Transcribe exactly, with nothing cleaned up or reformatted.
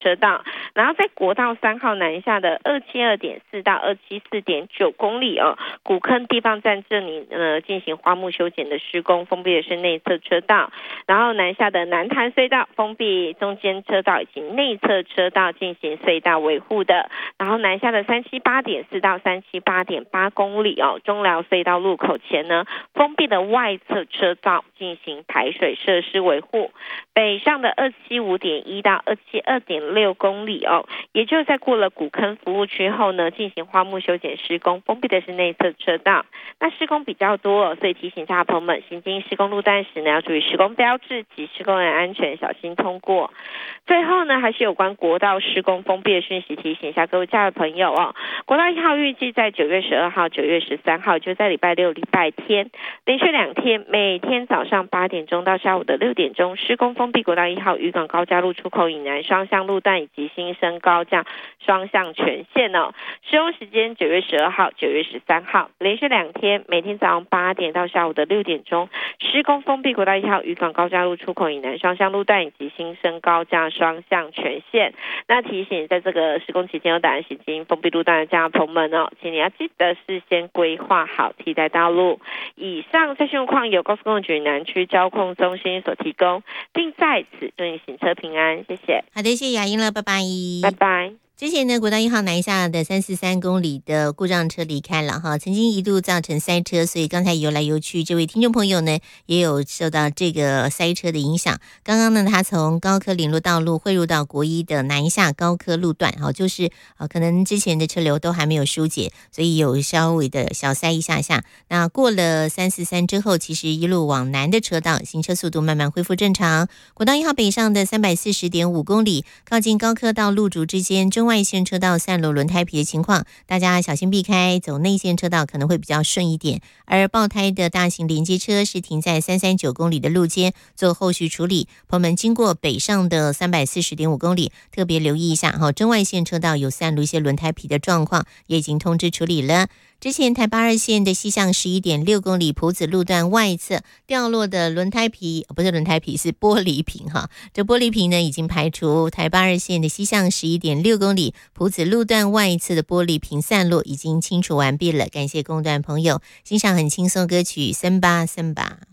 车道，然后在国道三号南下的二七二点四到二七四点九公里哦，古坑地方站这里呢进行花木修剪的施工，封闭的是内侧车道，然后南下的南潭隧道封闭中间车道以及内侧车道进行隧道维护的，然后南下的三七八点四到三七八点八公里哦，中寮隧道路口前呢封闭的外侧车道进行排水设施维护，北上的二七五点一到二七二点六公里哦，也就是在过了古坑服务区后呢，进行花木修剪施工，封闭的是内侧车道。那施工比较多哦，所以提醒大家朋友们行经施工路段时呢，要注意施工标志及施工人安全，小心通过。最后呢，还是有关国道施工封闭的讯息，提醒一下各位家的朋友哦。国道一号预计在九月十二号、九月十三号，就在礼拜六、礼拜天，连续两天，每天早上八点钟到下午的六点钟，施工封闭国道一号渔港高架路出口以南双向路段以及新生高架双向全线哦。施工时间九月十二号、九月十三号，连续两天，每天早上八点到下午的六点钟，施工封闭国道一号渔港高架路出口以南双向路段以及新生高架双向全线。那提醒在这个施工期间有打算行经封闭路段的家长朋友们哦，请你要记得事先规划好替代道路。以上这些情况由高速公路局南区交控中心所提供，并在此祝你行车平安，谢谢。 好的，谢谢雅英了，拜拜， 拜拜。 之前呢，国道一号南下的三四三公里的故障车离开了哈，曾经一度造成塞车，所以刚才游来游去，这位听众朋友呢也有受到这个塞车的影响。刚刚呢，他从高科领路道路汇入到国一的南下高科路段，哈，就是呃可能之前的车流都还没有疏解，所以有稍微的小塞一下下。那过了三四三之后，其实一路往南的车道行车速度慢慢恢复正常。国道一号北上的三百四十点五公里，靠近高科到路竹之间中外线车道散落轮胎皮的情况，大家小心避开，走内线车道可能会比较顺一点。而爆胎的大型连接车是停在三三九公里的路肩做后续处理。朋友们经过北上的三百四十点五公里，特别留意一下哈，中外线车道有散落一些轮胎皮的状况，也已经通知处理了。之前台八二线的西向十一点六公里埔子路段外侧掉落的轮胎皮，不是轮胎皮，是玻璃瓶哈。这玻璃瓶呢已经排除，台八二线的西向十一点六公里埔子路段外侧的玻璃瓶散落已经清除完毕了。感谢公段朋友欣赏很轻松歌曲《森巴森巴》。